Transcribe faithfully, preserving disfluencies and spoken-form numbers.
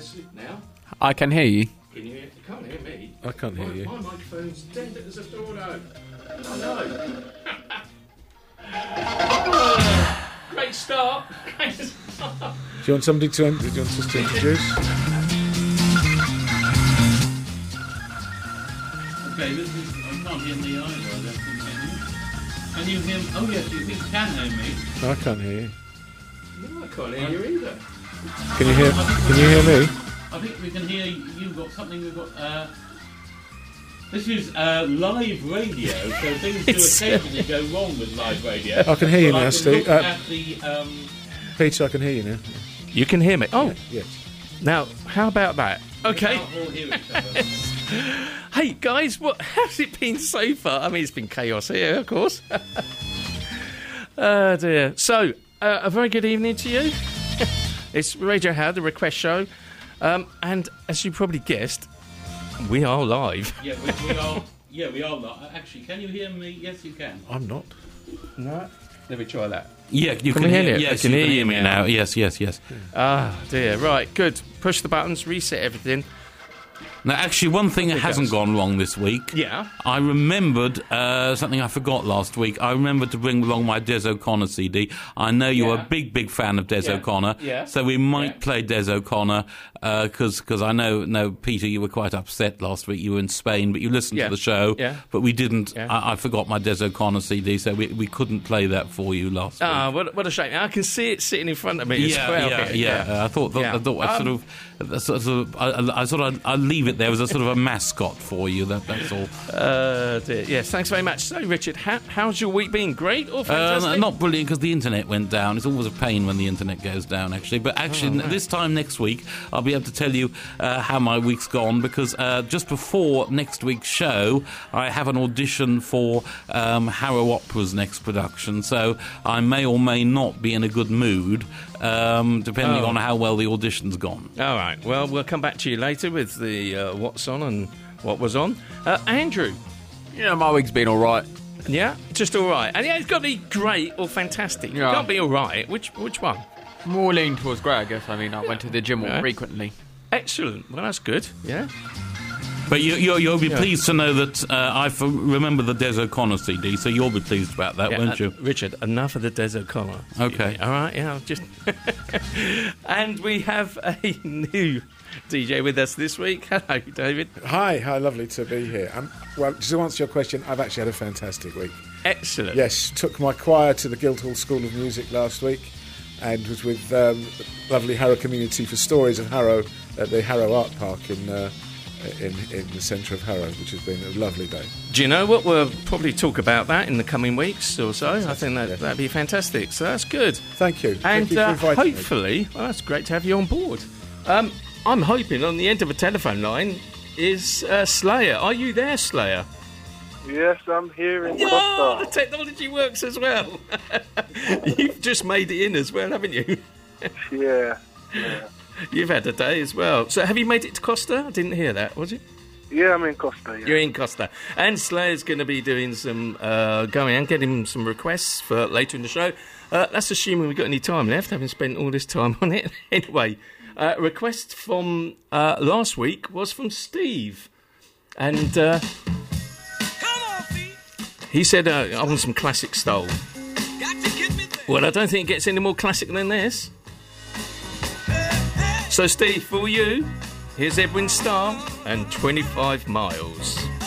Sleep now. I can hear you. Can you, you can't hear me. I can't hear my, you. My microphone's dead as a doorknob. I know. Oh, great start. Great start. Do you want somebody to, do you want us to introduce? Okay, this is, I can't hear me either, I don't think, can you? Can you hear me? Oh yes, you think you can hear me. No, I can't hear you. No, I can't hear you either. Can you hear, can you hear me? I think we can hear you. You've got something, we've got, uh... This is uh, live radio, so things do occasionally go wrong with live radio. I can hear you But now, I can Steve. look Uh, at the, um... Peter, I can hear you now. You can hear me. Oh, Yeah, yes. now, how about that? Okay. We can't all hear each other. Hey, guys, what how's it been so far? I mean, it's been chaos here, of course. Oh, dear. So, uh, a very good evening to you. It's Radio Howard, the request show. Um, and as you probably guessed, we are live. Yeah, we, we are... Yeah, we are not. Actually, can you hear me? Yes, you can. I'm not. No. Let me try that. Yeah, you Can can, we hear hear. it? Yes, I can you hear you me now. now. Yes, yes, yes. Ah, dear. Right, good. Push the buttons, reset everything. Now, actually, one thing that hasn't goes. gone wrong this week. Yeah. I remembered uh, something I forgot last week. I remembered to bring along my Des O'Connor C D. I know you're Yeah. a big, big fan of Des Yeah. O'Connor, Yeah. so we might Yeah. play Des O'Connor because because I know, no, Peter, you were quite upset last week. You were in Spain, but you listened Yeah. to the show. Yeah. But we didn't. Yeah. I, I forgot my Des O'Connor C D, so we we couldn't play that for you last Ah, week. what, what a shame. I can see it sitting in front of me Yeah, as well. yeah, here. yeah, Uh, I thought that, Yeah. I thought I sort Um, of, uh, sort of, I, I sort of, I leave it there as a sort of a mascot for you. That that's all. Uh, dear. Yes, thanks very much. So, Richard, how, how's your week been? Great or fantastic? Uh, not brilliant because the internet went down. It's always a pain when the internet goes down, actually. But actually, Oh, right. this time next week, I'll be able to tell you uh, how my week's gone because uh, just before next week's show, I have an audition for um, Harrow Opera's next production. So I may or may not be in a good mood, um, depending Oh. on how well the audition's gone. All right. Well, we'll come back to you later with the uh, what's on and what was on. Uh, Andrew. Yeah, my week's been all right. Yeah, just all right. And yeah, it's got to be great or fantastic. Yeah. It can't be all right. Which which one? More leaning towards great, I guess. I mean, I went to the gym more Right. frequently. Excellent. Well, that's good. Yeah. But you, you, you'll be Yeah. pleased to know that uh, I f- remember the Des O'Connor C D, so you'll be pleased about that, Yeah, won't uh, you? Richard, enough of the Des O'Connor. Okay. All right, yeah, I'll just... And we have a new D J with us this week. Hello, David. Hi, hi, lovely to be here. Um, well, to answer your question, I've actually had a fantastic week. Excellent. Yes, took my choir to the Guildhall School of Music last week and was with um, the lovely Harrow community for Stories of Harrow at the Harrow Art Park in, uh, in, in the centre of Harrow, which has been a lovely day. Do you know what? We'll probably talk about that in the coming weeks or so. I think that, Yeah. that'd be fantastic. So that's good. Thank you. And Thank you for uh, inviting me. hopefully, well, that's great to have you on board. Um, I'm hoping on the end of a telephone line is uh, Slayer. Are you there, Slayer? Yes, I'm here in Oh, the Costa. technology works as well. You've just made it in as well, haven't you? Yeah, yeah. You've had a day as well. So have you made it to Costa? I didn't hear that, was it? Yeah, I'm in Costa, yeah. You're in Costa. And Slayer's going to be doing some, uh, going and getting some requests for later in the show. Uh, that's assuming we've got any time left, having spent all this time on it. Anyway, uh, request from uh, last week was from Steve. And uh, he said, uh, I want some classic soul. Well, I don't think it gets any more classic than this. So, Steve, for you, here's Edwin Starr and twenty-five miles.